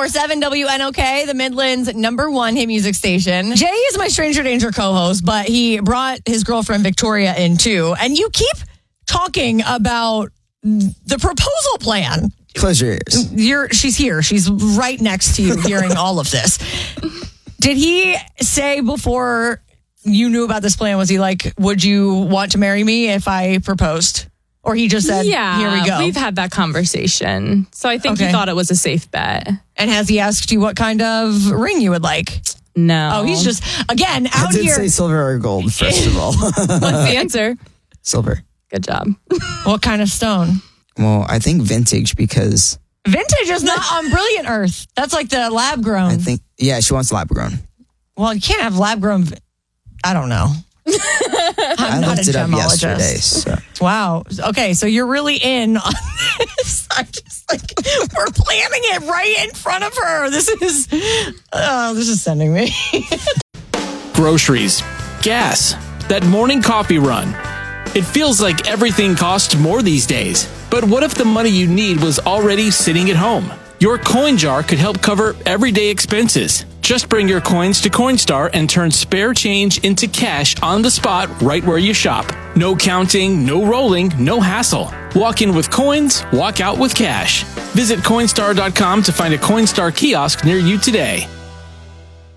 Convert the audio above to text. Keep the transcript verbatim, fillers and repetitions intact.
four seven W N O K, the Midland's number one hit music station. Jay is my Stranger Danger co-host, but he brought his girlfriend Victoria in too. And you keep talking about the proposal plan. Close your ears. You're, she's here. She's right next to you hearing all of this. Did he say before you knew about this plan, was he like, would you want to marry me if I proposed? Or he just said, yeah, here we go. We've had that conversation. So I think Okay. he thought it was a safe bet. And has he asked you what kind of ring you would like? No. Oh, he's just, again, I out did here. say silver or gold, first of all. What's the answer? Silver. Good job. What kind of stone? Well, I think vintage because Vintage is not on Brilliant Earth. That's like the lab grown. I think, yeah, she wants lab grown. Well, you can't have lab grown. I don't know. I'm I not looked a it up gemologist. yesterday. So. Wow. Okay, so you're really in on this. I'm just like, we're planning it right in front of her. This is, oh, this is sending me. Groceries, gas, that morning coffee run. It feels like everything costs more these days. But what if the money you need was already sitting at home? Your coin jar could help cover everyday expenses. Just bring your coins to Coinstar and turn spare change into cash on the spot right where you shop. No counting, no rolling, no hassle. Walk in with coins, walk out with cash. Visit Coinstar dot com to find a Coinstar kiosk near you today.